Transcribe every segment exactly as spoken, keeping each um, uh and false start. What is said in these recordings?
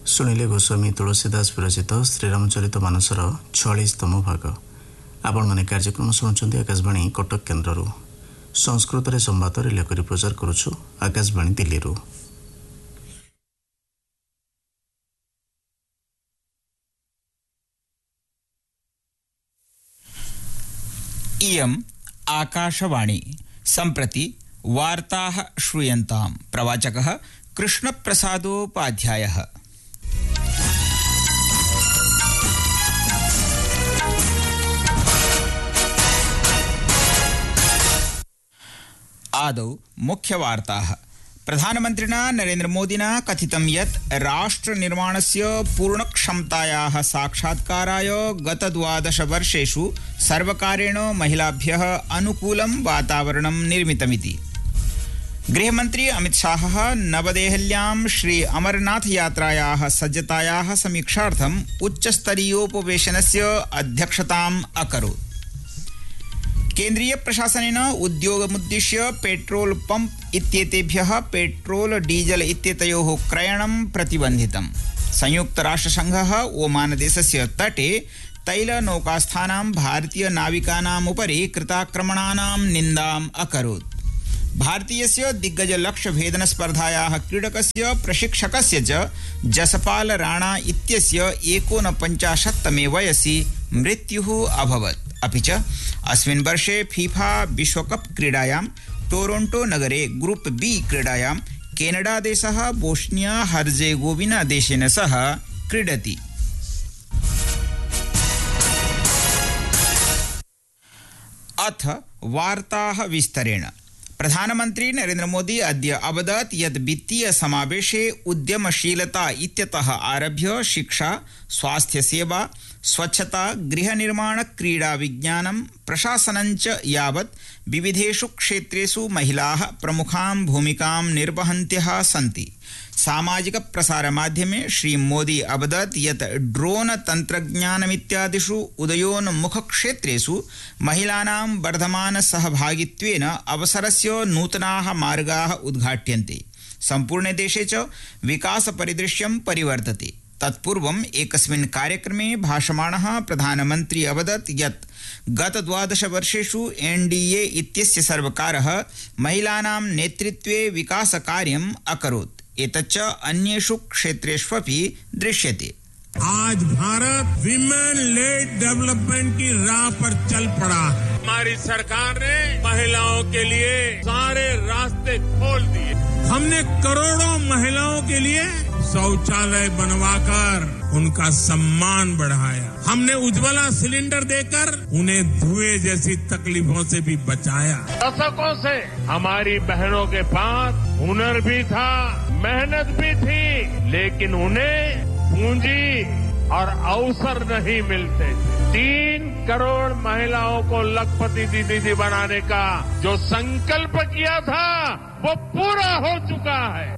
शुणिले गोस्वामी तुलसीदास विरचित श्रीरामचरित मानसर छियालीसतम भाग। आपण माने कार्यक्रम शुणुଛନ୍ତି आकाशवाणी कटक केन्द्रରୁ। संस्कृत संवाद रिले करी प्रचार करुछु आकाशवाणी दिल्लीରୁ। इयम् आकाशवाणी। सम्प्रति वार्ताः श्रूयन्ताम्। प्रवाचकः कृष्णप्रसादोपाध्यायः। आदौ मुख्यवार्ताः। प्रधानमन्त्रिणा नरेन्द्रमोदिना कथितं यत् राष्ट्रनिर्माणस्य पूर्णक्षमतायाः साक्षात्काराय गतद्वादशवर्षेषु सर्वकारेण महिलाभ्यः अनुकूलं वातावरणं निर्मितमिति। गृहमन्त्री अमितशाहः नवदेहल्यां श्री अमरनाथयात्रायाः सज्जतायाः समीक्षार्थम् उच्चस्तरीयोपवेशनस्य अध्यक्षताम् अकरोत्। केन्द्रीय प्रशासनेन उद्योगमुद्दिश्य पेट्रोल पंप इत्येतेभ्यः पेट्रोल डीजल इत्येतयोः क्रयणं प्रतिबन्धितम्। संयुक्तराष्ट्रसङ्घः ओमानदेशस्य तटे तैलनौकास्थानां भारतीय नाविकानाम् उपरि कृताक्रमणानां निन्दाम् अकरोत्। भारतीयस्य दिग्गज लक्ष्य भेदन स्पर्धायाः क्रीडकस्य प्रशिक्षकस्य च जसपाल राणा इत्यस्य एकोनपञ्चाशत्तमे वयसि मृत्युः अभवत्। अपि च अस्मिन् वर्षे फीफा विश्वकप क्रीडायां टोरोंटो नगरे ग्रुप बी क्रीडायां केनडा देशः बोस्निया हर्जेगोविना देशेन सह क्रीडति। अथ वार्ताः विस्तरेण। प्रधानमन्त्री नरेन्द्र मोदी अद्य अवदत् यत् वित्तीय समावेशे उद्यमशीलता इत्यतः आरभ्य शिक्षा, स्वास्थ्य सेवा, स्वच्छता, गृहनिर्माण, क्रीडा, विज्ञानं, प्रशासनञ्च यावत् विविधेषु क्षेत्रेषु महिलाः प्रमुखां भूमिकां निर्वहन्त्यः सन्ति। सामाजिक प्रसारमाध्यमे श्री मोदी अवदत् यत् ड्रोन तन्त्रज्ञानमित्यादिषु उदयोन्मुखक्षेत्रेषु महिलानां वर्धमान सहभागित्वेन अवसरस्य नूतनाः मार्गाः उद्घाट्यन्ते। सम्पूर्णे देशे च विकासपरिदृश्यं परिवर्तते। तत्पूर्वम् एकस्मिन् कार्यक्रमे भाषमाणः प्रधानमन्त्री अवदत् यत् गत द्वादश वर्षेषु एनडीए इत्यस्य सर्वकारः महिलानां नेतृत्वे विकासकार्यम् अकरोत्। एतच्च अन्येषु क्षेत्रेष्वपि दृश्यते। आज भारत विमेन लेड डेवलपमेंट की राह पर चल पड़ा है। हमारी सरकार ने महिलाओं के लिए सारे रास्ते खोल दिए। हमने करोड़ों महिलाओं के लिए शौचालय बनवाकर उनका सम्मान बढ़ाया। हमने उज्ज्वला सिलेंडर देकर उन्हें धुएं जैसी तकलीफों से भी बचाया। दशकों से हमारी बहनों के पास हुनर भी था, मेहनत भी थी, लेकिन उन्हें पूंजी और अवसर नहीं मिलते थे। तीन करोड़ महिलाओं को लखपति दीदी बनाने का जो संकल्प किया था वो पूरा हो चुका है।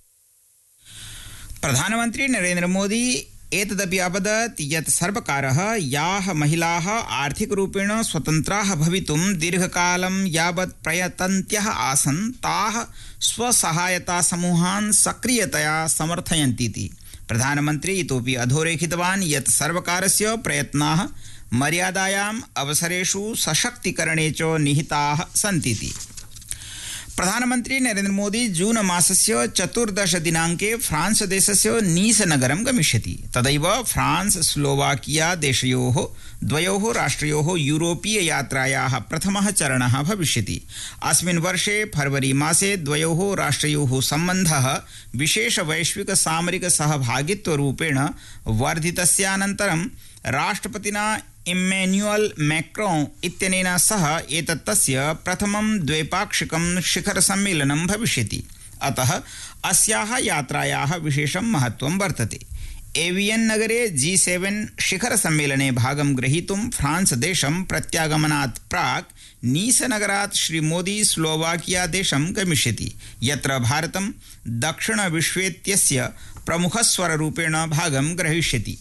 प्रधानमंत्री नरेन्द्र मोदी एतदपि अवदत् यत् सर्वकारः याः महिलाः आर्थिकरूपेण स्वतन्त्राः भवितुं दीर्घकालं यावत् प्रयतन्त्यः आसन् ताः स्वसहायता समूहान् सक्रियतया समर्थयन्तीति। प्रधानमन्त्री इतोपि अधोरेखितवान् यत् सर्वकारस्य प्रयत्नाः मर्यादायाम् अवसरेषु सशक्तिकरणे च निहिताः सन्तीति। प्रधानमन्त्री नरेन्द्र मोदी जून मासस्य चतुर्दश दिनाङ्के फ्रांस देशस्य नीस नगरं गमिष्यति। तदैव फ्रांस स्लोवाकिया देशयोः द्वयोः राष्ट्रयोः यूरोपीय यात्रायाः प्रथमः चरणः भविष्यति। अस्मिन् वर्षे फरवरी मासे द्वयोः राष्ट्रयोः सम्बन्धः विशेष वैश्विक सामरिक सहभागित्वरूपेण वर्धितस्यानन्तरं राष्ट्रपतिना इम्मेन्युअल मैक्रोन इत्यनेन सह एतत् तस्य प्रथमं द्वैपाक्षिकं शिखरसम्मेलनं भविष्यति। अतः अस्याः यात्रायाः विशेषं महत्त्वं वर्तते। एवियन नगरे जी सेवन शिखरसम्मेलने भागं ग्रहीतुं फ्रांस देशं प्रत्यागमनात् प्राक् नीस नगरात् श्री मोदी स्लोवाकिया देशं गमिष्यति, यत्र भारतं दक्षिणविश्वेत्यस्य प्रमुखस्वररूपेण भागं ग्रहीष्यति।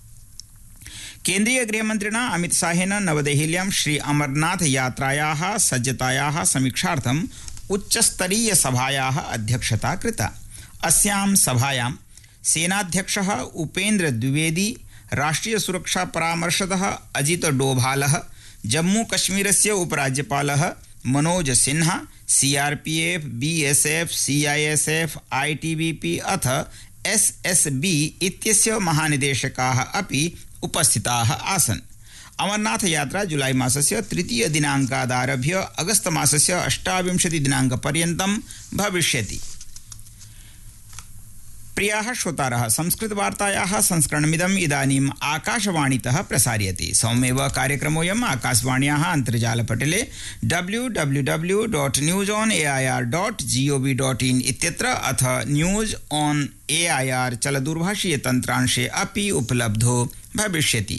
केन्द्रीय गृहमन्त्रिणा अमितशाहेन नवदेहल्यां श्री अमरनाथ यात्रायाः सज्जतायाः समीक्षार्थम् उच्चस्तरीय सभायाः अध्यक्षता कृता। अस्यां सभायां सेनाध्यक्षः उपेन्द्र द्विवेदी, राष्ट्रिय सुरक्षा परामर्शदः Ajit डोभालः, Jammu कश्मीरस्य उपराज्यपालः Manoj Sinha, CRPF, BSF, CISF, ITBP अथ एसएसबी इत्यस्य महानिदेशकाः अपि उपस्थिताः आसन्। अमरनाथ यात्रा जुलाई मासस्य तृतीय दिनाङ्कादारभ्य अगस्त मासस्य अष्टाविंशति दिनाङ्कपर्यन्तं भविष्यति। प्रियाः श्रोतारः, संस्कृतवार्तायाः संस्करणमिदम् इदानीम् आकाशवाणीतः प्रसार्यते। सममेव कार्यक्रमोऽयम् आकाशवाण्याः अन्तर्जालपटले W W W dot news on A I R dot G O V dot in इत्यत्र अथ news on A I R चलदूरभाषीय तन्त्रांशे अपि उपलब्धो भविष्यति।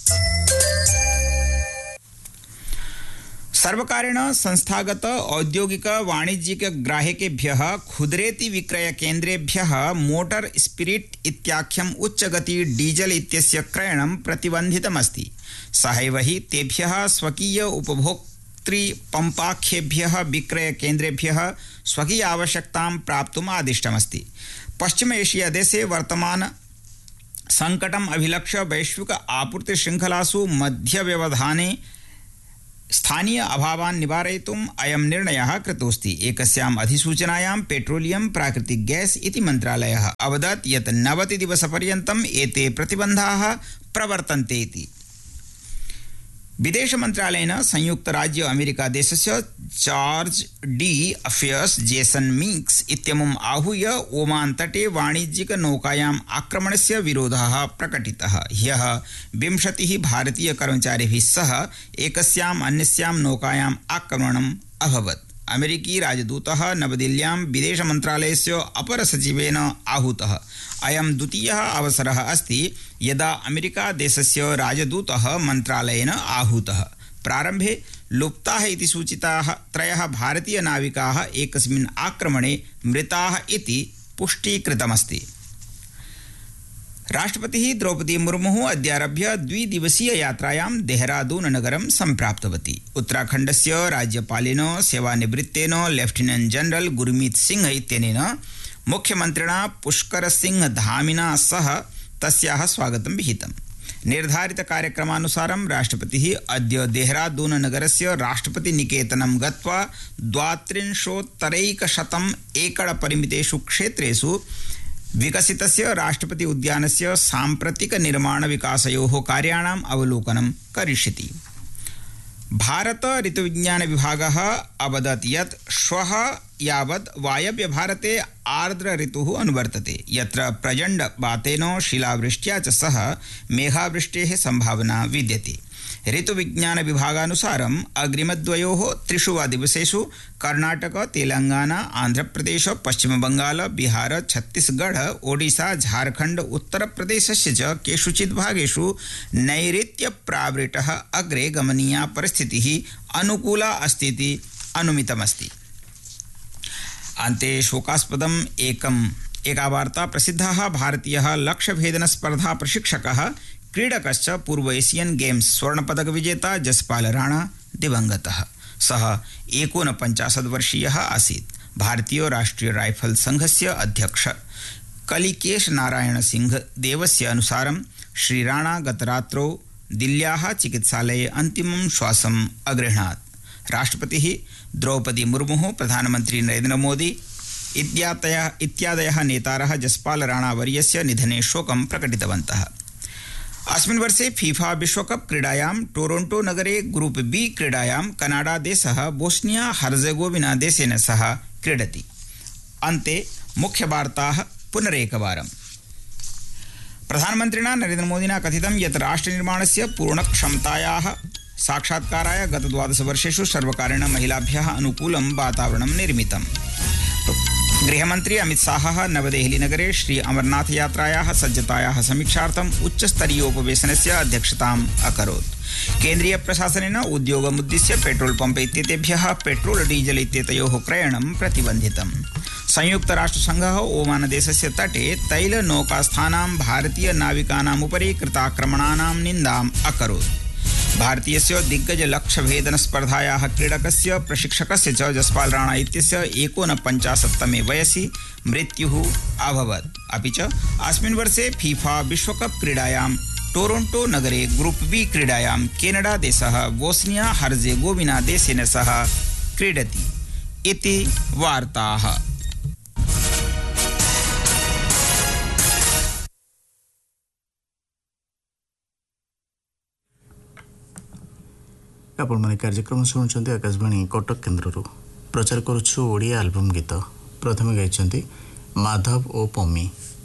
सर्वकारेण संस्थागत औद्योगिक वाणिज्यिक ग्राहकेभ्यः खुदरेति विक्रय केन्द्रेभ्यः मोटर स्पिरिट इत्याख्यम् उच्चगति डीजल इत्यस्य क्रयणं प्रतिबन्धितमस्ति। सहैव हि तेभ्यः स्वकीय उपभोक्तृ पम्पाख्येभ्यः विक्रय केन्द्रेभ्यः स्वकीय आवश्यकतां प्राप्तुम् आदिष्टमस्ति। पश्चिम एशिया देशे वर्तमान संकटम् अभिलक्ष्य वैश्विक आपूर्ति श्रृंखलासु मध्यव्यवधाने स्थानीय अभावान् निवारयितुम् अयं निर्णयः कृतोऽस्ति। एकस्याम् अधिसूचनायां पेट्रोलियम प्राकृतिक गैस इति मन्त्रालयः अवदत् यत् नवतिदिवसपर्यन्तम् एते प्रतिबन्धाः प्रवर्तन्ते इति। विदेश मन्त्रालयेन संयुक्त राज्य अमेरिका देशस्य charge D affairs Jason mix इत्यमुम् आहूय ओमान तटे वाणिज्यिक नौकायाम् आक्रमणस्य विरोधः प्रकटितः। ह्यः विंशतिः भारतीय कर्मचारिभिः सह एकस्याम् अन्यस्यां नौकायाम् आक्रमणम् अभवत्। अमेरिकी राजदूतः नवदिल्ल्यां विदेश मन्त्रालयस्य अपर सचिवेन आहूतः। अयं द्वितीयः अवसरः अस्ति यदा अमेरिका देशस्य राजदूतः मन्त्रालयेन आहूतः। प्रारम्भे लुप्ताः इति सूचिताः त्रयः भारतीय नाविकाः एकस्मिन् आक्रमणे मृताः इति पुष्टीकृतमस्ति। राष्ट्रपतिः द्रौपदी मुर्मुः अद्यारभ्य द्विदिवसीय यात्रायां देहरादून नगरं सम्प्राप्तवती। उत्तराखण्डस्य राज्यपालेन सेवानिवृत्तेन लेफ्टिनेंट जनरल गुरमीत सिंह इत्यनेन मुख्यमन्त्रिणा पुष्कर सिंह धामिना सह तस्याः स्वागतं विहितम्। निर्धारित कार्यक्रमानुसारं राष्ट्रपतिः अद्य देहरादून नगरस्य राष्ट्रपति निकेतनं गत्वा द्वात्रिंशोत्तरैकशतम् एकड़ परिमितेषु क्षेत्रेषु विकसितस्य राष्ट्रपति उद्यानस्य साम्प्रतिक निर्माण विकासयोः कार्याणाम् अवलोकनं करिष्यति। भारत ऋतुविज्ञान विभागः अवदत् यत् श्वः यावत् वायव्य भारते आर्द्र ऋतुः अनुवर्तते, यत्र प्रचण्ड वातेन शिलावृष्ट्या च सह मेघावृष्टेः संभावना विद्यते। ऋतुविज्ञान विभागानुसारम् अग्रिमद्वयोः त्रिषु वा दिवसेषु कर्णाटक, तेलंगाना, आन्ध्रप्रदेश, पश्चिमबंगाल, बिहार, छत्तीसगढ़, ओडिशा, झारखंड, उत्तरप्रदेशस्य च केषुचित् भागेषु नैऋत्य प्रावृतः अग्रे गमनीया परिस्थितिः अनुकूला अस्तीति अनुमितमस्ति। अन्ते शोकास्पदम् एकम् एका वार्ता। प्रसिद्धः भारतीयः लक्ष्यभेदन स्पर्धा प्रशिक्षकः क्रीडकश्च पूर्व एशियन गेम्स स्वर्णपदक विजेता जसपाल राणा दिवंगतः। सः एकोनपञ्चाशत् वर्षीयः आसीत्। भारतीय राष्ट्रीय राइफल संघस्य अध्यक्ष कलिकेश नारायण सिंह देवस्य अनुसारं श्री राणा गतरात्रौ दिल्ल्याः चिकित्सालये अन्तिमं श्वासम् अगृह्णात्। राष्ट्रपतिः द्रौपदी मुर्मुः, प्रधानमन्त्री नरेन्द्र मोदी इत्यादयः इत्यादयः नेतारः जसपाल राणा वर्यस्य निधने शोकं प्रकटितवन्तः। अस्मिन् वर्षे फीफा विश्वकप क्रीडायां टोरोंटो नगरे ग्रुप बी क्रीडायां कनाडा देशः बोस्निया हर्जेगोविना देशेन सह क्रीडति। अन्ते मुख्यवार्ताः पुनरेकवारम्। प्रधानमन्त्रिणा नरेन्द्र मोदिना कथितं यत् राष्ट्रनिर्माणस्य पूर्णक्षमतायाः साक्षात्काराय गत द्वादश वर्षेषु सर्वकारेण महिलाभ्यः अनुकूलं वातावरणं निर्मितम्। गृहमन्त्री अमित शाहः नवदेहलीनगरे श्री अमरनाथ यात्रायाः सज्जतायाः समीक्षार्थम् उच्चस्तरीयोपवेशनस्य अध्यक्षताम् अकरोत्। केन्द्रीय प्रशासनेन उद्योगमुद्दिश्य पेट्रोल पंप इत्येतेभ्यः पेट्रोल डीजल इत्येतयोः क्रयणं प्रतिबन्धितम्। संयुक्त राष्ट्रसंघः ओमान देशस्य तटे तैल नौकास्थानां भारतीय नाविकानाम् उपरि कृताक्रमणानां निन्दाम् अकरोत्। भारतीयस्य दिग्गज लक्ष्यभेदन स्पर्धायाः क्रीडकस्य प्रशिक्षकस्य च जसपाल राणा इत्यस्य एकोनपञ्चाशत्तमे वयसि मृत्युः अभवत्। अपि च अस्मिन् वर्षे फीफा विश्वकप क्रीडायां टोरोन्टो नगरे ग्रुप बी क्रीडायां केनडा देशः बोस्निया हर्जेगोविना देशेन सह क्रीडति इति वार्ताः। आपने कार्यक्रम शुणुंट आकाशवाणी कटक केन्द्र प्रचार करुछु ओडिया आल्बम गीत प्रथमे गाइछन्ति माधव ओ पम्मी।